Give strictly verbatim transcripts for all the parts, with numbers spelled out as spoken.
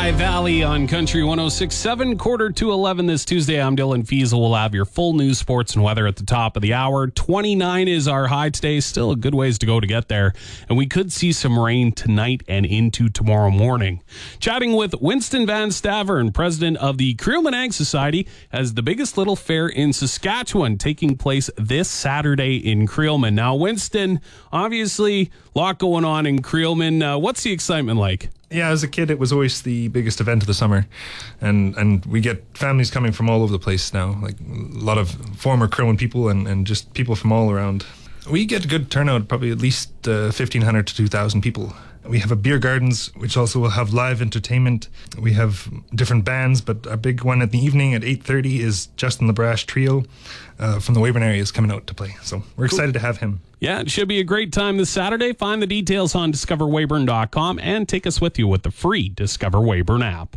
Lehigh Valley on Country one oh six point seven, quarter to eleven this Tuesday. I'm Dylan Fiesel. We'll have your full news, sports, and weather at the top of the hour. twenty-nine is our high today. Still a good ways to go to get there. And we could see some rain tonight and into tomorrow morning. Chatting with Winston Van Stavern, president of the Creelman Ag Society, as the biggest little fair in Saskatchewan taking place this Saturday in Creelman. Now, Winston, obviously, a lot going on in Creelman. Uh, what's the excitement like? Yeah, as a kid, it was always the biggest event of the summer, and and we get families coming from all over the place now, like a lot of former Creelman people and, and just people from all around. We get a good turnout, probably at least uh, fifteen hundred to two thousand people. We have a beer gardens, which also will have live entertainment. We have different bands, but our big one at the evening at eight thirty is Justin LeBrash Trio uh, from the Weyburn area is coming out to play. So we're excited to have him. Yeah, it should be a great time this Saturday. Find the details on discover weyburn dot com and take us with you with the free Discover Weyburn app.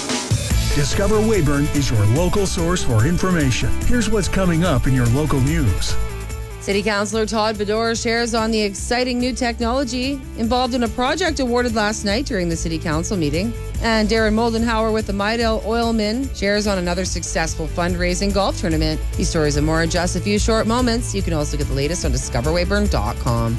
Discover Weyburn is your local source for information. Here's what's coming up in your local news. City Councillor Todd Bedore shares on the exciting new technology involved in a project awarded last night during the City Council meeting. And Darren Moldenhauer with the Midale Oilman shares on another successful fundraising golf tournament. These stories and more in just a few short moments. You can also get the latest on discover weyburn dot com.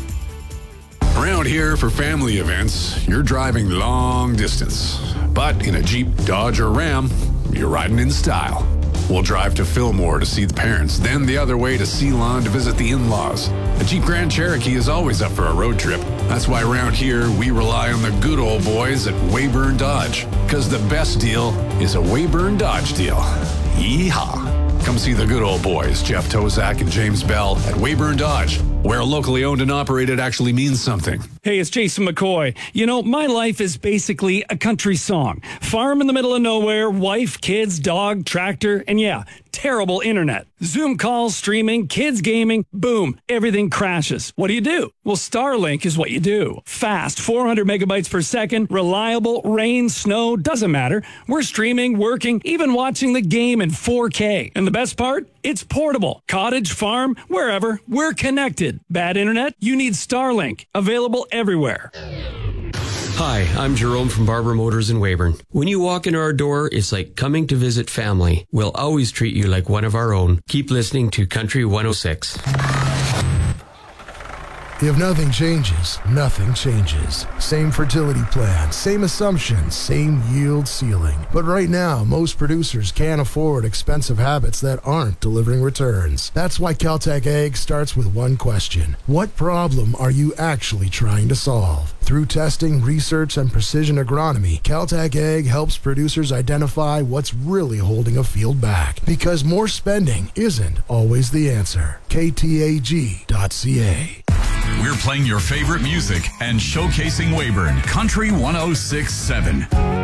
Around here for family events, you're driving long distance. But in a Jeep, Dodge, or Ram, you're riding in style. We'll drive to Fillmore to see the parents, then the other way to Ceylon to visit the in-laws. A Jeep Grand Cherokee is always up for a road trip. That's why around here, we rely on the good old boys at Weyburn Dodge. Because the best deal is a Weyburn Dodge deal. Yeehaw! Come see the good old boys, Jeff Tozak and James Bell at Weyburn Dodge, where locally owned and operated actually means something. Hey, it's Jason McCoy. You know, my life is basically a country song. Farm in the middle of nowhere, wife, kids, dog, tractor, and yeah, terrible internet. Zoom calls, streaming, kids gaming, boom, everything crashes. What do you do? Well, Starlink is what you do. Fast, four hundred megabytes per second, reliable, rain, snow, doesn't matter. We're streaming, working, even watching the game in four K. And the best part? It's portable. Cottage, farm, wherever, we're connected. Bad internet? You need Starlink. Available everywhere. Hi, I'm Jerome from Barber Motors in Weyburn. When you walk in our door, it's like coming to visit family. We'll always treat you like one of our own. Keep listening to Country one oh six. If nothing changes, nothing changes. Same fertility plan, same assumptions, same yield ceiling. But right now, most producers can't afford expensive habits that aren't delivering returns. That's why Caltech Ag starts with one question. What problem are you actually trying to solve? Through testing, research, and precision agronomy, Caltech Ag helps producers identify what's really holding a field back. Because more spending isn't always the answer. K T A G dot C A. We're playing your favorite music and showcasing Weyburn. Country one oh six point seven.